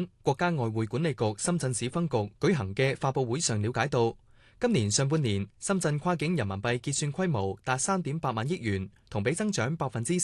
長、國家外匯管理局深圳市分局舉行嘅發佈會上了解到，今年上半年深圳跨境人民幣結算規模達3.8萬億元，同比增長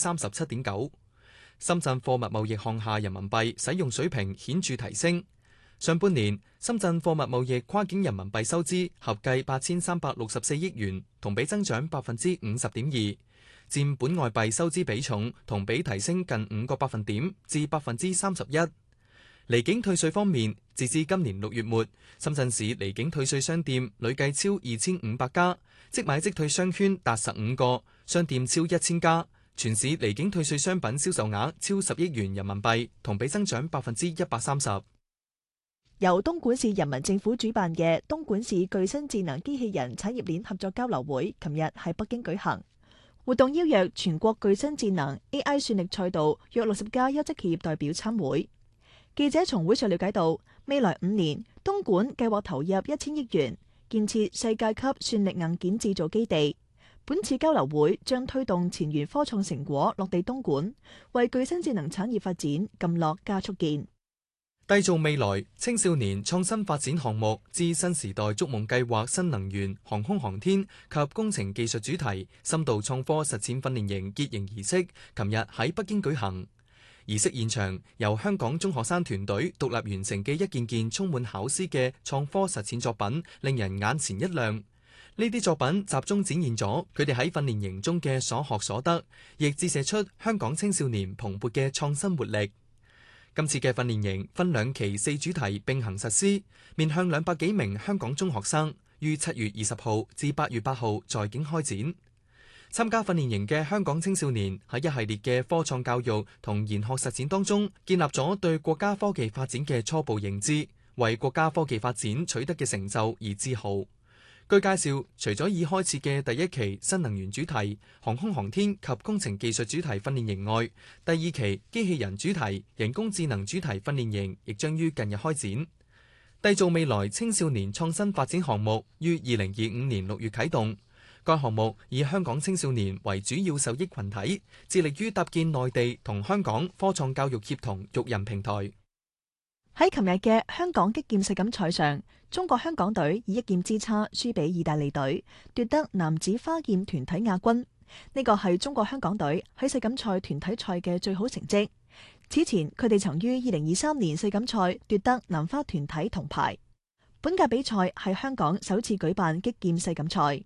37.9%。深圳貨物貿易項下人民幣使用水平顯著提升。上半年深圳貨物貿易跨境人民幣收支合計8364億元，同比增長50.2%，佔本外幣收支比重同比提升近5個百分點至31%。離境退稅方面，截至今年6月末，深圳市離境退稅商店累計超2500家，即買即退商圈達15個，商店超1000家。全市離境退稅商品銷售額超10億元人民幣，同比增長130%。 由東莞市人民政府主辦嘅東莞市具身智能機器人產業鏈合作交流會，琴日喺北京舉行。活動邀約全國具身智能 AI 算力賽道約60家優質企業代表參會。記者從會上了解到，未來5年，東莞計劃投入1000億元建設世界級算力硬件製造基地。本次交流會將推動前沿科創成果落地東莞，為具身智能產業發展撳落加速鍵。 締造未來青少年創新發展項目之新時代築夢計劃新能源、航空航天及工程技術主題深度創科實踐訓練營結營儀式，琴日喺北京舉行。儀式現場由香港中學生團隊獨立完成嘅一件件充滿巧思嘅創科實踐作品，令人眼前一亮。呢啲作品集中展現咗佢哋喺訓練營中嘅所學所得，亦折射出香港青少年蓬勃嘅創新活力。今次嘅訓練營分2期4主題並行實施，面向200幾名香港中學生，於7月20號至8月8號在京開展。參加訓練營嘅香港青少年喺一系列嘅科創教育同研學實踐當中，建立咗對國家科技發展嘅初步認知，為國家科技發展取得嘅成就而自豪。據介紹，除咗已開設嘅第1期新能源主題、航空航天及工程技術主題訓練營外，第2期機器人主題、人工智能主題訓練營亦將於近日開展。締造未來青少年創新發展項目於2025年6月啟動。該項目以香港青少年為主要受益群體，致力於搭建內地同香港科創教育協同育人平台。 喺琴日嘅香港擊劍世錦賽上，中國香港隊以1劍之差輸俾意大利隊，奪得男子花劍團體亞軍。呢個係中國香港隊喺世錦賽團體賽嘅最好成績。此前佢哋曾於2023年世錦賽奪得男花團體銅牌。本屆比賽係香港首次舉辦擊劍世錦賽。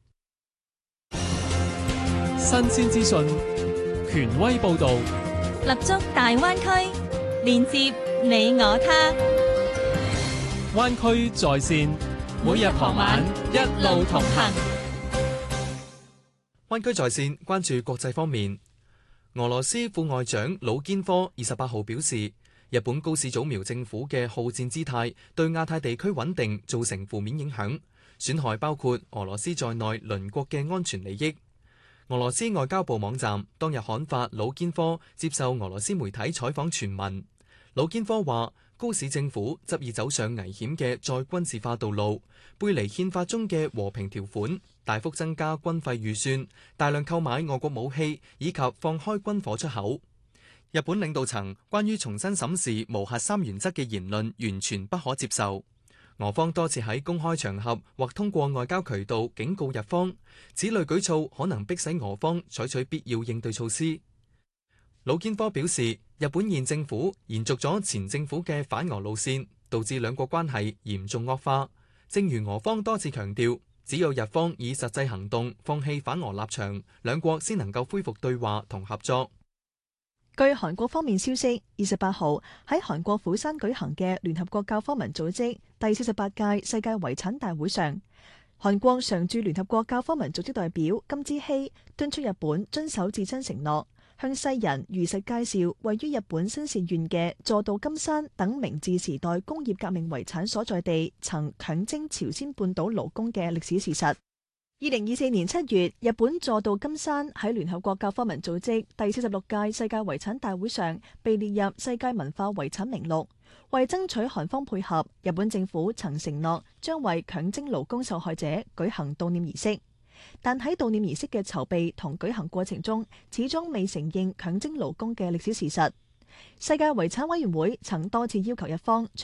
新鮮資訊，權威報導， 立足大灣區，連接你我他。 灣區在線，每日傍晚一路同行。 灣區在線關注國際方面，俄羅斯副外長魯堅科28號表示，日本高市早苗政府嘅好戰姿態對亞太地區穩定造成負面影響，損害包括俄羅斯在內鄰國嘅安全利益。俄羅斯外交部網站當日刊發魯堅科接受俄羅斯媒體採訪全文。魯堅科話，高市政府執意走上危險嘅再軍事化道路，背離憲法中嘅和平條款，大幅增加軍費預算，大量購買外國武器，以及放開軍火出口。日本領導層關於重新審視無核三原則嘅言論完全不可接受。俄方多次喺公開場合或通過外交渠道警告日方，此類舉措可能迫使俄方採取必要應對措施。魯堅科表示，日本現政府延續咗前政府嘅反俄路線，導致兩國關係嚴重惡化。正如俄方多次強調，只有日方以實際行動放棄反俄立場，兩國先能夠恢復對話同合作。 據韓國方面消息，28號喺韓國釜山舉行嘅聯合國教科文組織第48屆世界遺產大會上，韓國常駐聯合國教科文組織代表金之希敦促日本遵守自身承諾，向世人如實介紹位於日本新舄縣嘅座道金山等明治時代工業革命遺產所在地曾強徵朝鮮半島勞工嘅歷史事實。2024年7月，日本座道金山喺聯合國教科文組織第46屆世界遺產大會上被列入世界文化遺產名錄。為爭取韓方配合，日本政府曾承諾將為強徵勞工受害者舉行悼念儀式，但喺悼念儀式嘅籌備同舉行過程中，始終未承認強徵勞工嘅歷史事實。世界遺產委員會曾多次要求日方